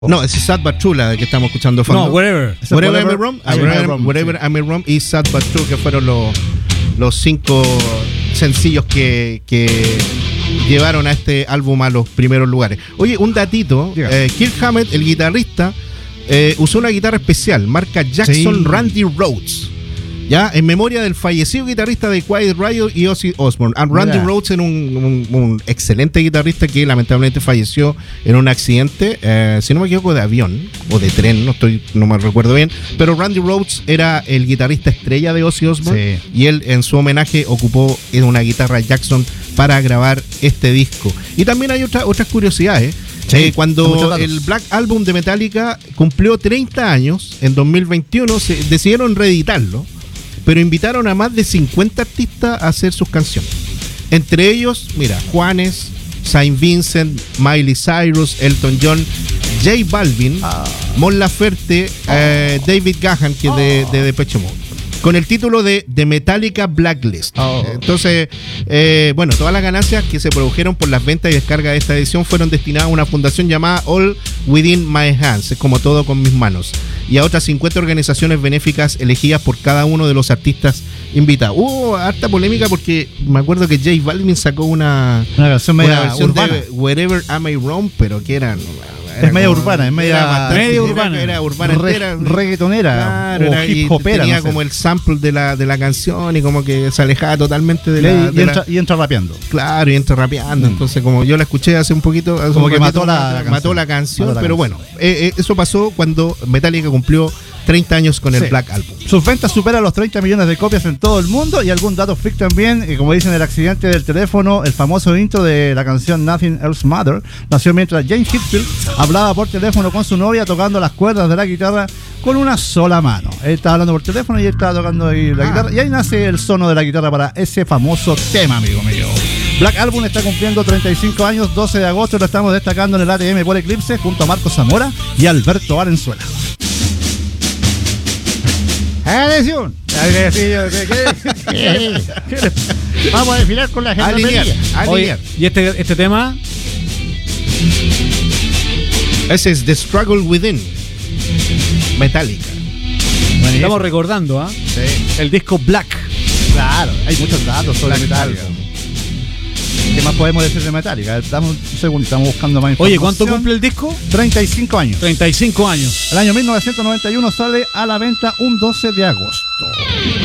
No, es Sad But True la que estamos escuchando de fondo. No, Wherever. Wherever I'm Wrong. Wherever I'm Wrong y Sad But True, que fueron los 5 sencillos que llevaron a este álbum a los primeros lugares. Oye, un datito. Kirk Hammett, el guitarrista, usó una guitarra especial, marca Jackson Randy Rhoads. Ya, en memoria del fallecido guitarrista de Quiet Riot y Ozzy Osbourne. Randy Rhoads era un excelente guitarrista que lamentablemente falleció en un accidente, si no me equivoco, de avión o de tren, no me recuerdo bien. Pero Randy Rhoads era el guitarrista estrella de Ozzy Osbourne, y él en su homenaje ocupó una guitarra Jackson para grabar este disco. Y también hay otras curiosidades. Cuando el Black Album de Metallica cumplió 30 años, en 2021 decidieron reeditarlo, pero invitaron a más de 50 artistas a hacer sus canciones. Entre ellos, mira, Juanes, Saint Vincent, Miley Cyrus, Elton John, J Balvin, Mon Laferte, David Gahan, que es de Depeche Mode, con el título de The Metallica Blacklist. Entonces, bueno, todas las ganancias que se produjeron por las ventas y descargas de esta edición fueron destinadas a una fundación llamada All Within My Hands, es como todo con mis manos, y a otras 50 organizaciones benéficas elegidas por cada uno de los artistas invitados. Hubo harta polémica porque me acuerdo que J Balvin sacó una versión urbana de Wherever Am I Wrong, pero que era media urbana, es media urbana. Era urbana entera, reggaetonera, claro, o hip hopera. Tenía, no sé, como el sample de la canción y como que se alejaba totalmente de y entra rapeando. Claro, y entra rapeando. Entonces, como yo la escuché hace un poquito, como que mató la canción. Pero bueno, eso pasó cuando Metallica cumplió 30 años con el Black Album. Sus ventas superan los 30 millones de copias en todo el mundo. Y algún dato freak también, como dicen, el accidente del teléfono, el famoso intro de la canción Nothing Else Matters, nació mientras James Hetfield hablaba por teléfono con su novia, tocando las cuerdas de la guitarra con una sola mano. Él estaba hablando por teléfono y él estaba tocando ahí la guitarra, y ahí nace el sono de la guitarra para ese famoso tema, amigo mío. Black Album está cumpliendo 35 años, 12 de agosto, lo estamos destacando en el ATM por Eclipse junto a Marcos Zamora y Alberto Valenzuela. ¡Atención! Vamos a desfilar con la gente. Oye, ¿y este tema? Ese es The Struggle Within, Metallica. Estamos recordando, el disco Black. Claro, hay muchos datos sobre Metallica. ¿Qué más podemos decir de Metallica? Dame un segundo, estamos buscando más información. Oye, ¿cuánto cumple el disco? 35 años. 35 años. El año 1991 sale a la venta un 12 de agosto.